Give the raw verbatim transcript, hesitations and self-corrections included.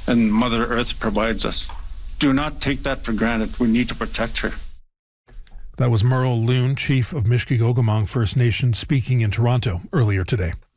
and Mother Earth provides us. Do not take that for granted. We need to protect her. That was Merle Loon, chief of Mishkigogumang First Nation, speaking in Toronto earlier today.